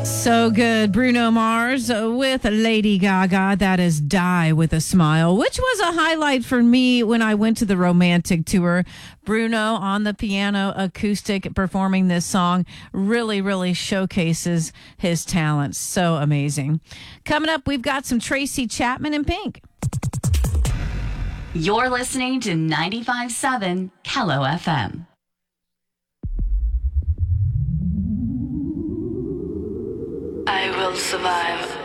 So good. Bruno Mars with Lady Gaga. That is Die with a Smile, which was a highlight for me when I went to the Romantic tour. Bruno on the piano acoustic performing this song really showcases his talents. So amazing. Coming up, we've got some Tracy Chapman in Pink. You're listening to 95.7 Kello FM. I will survive.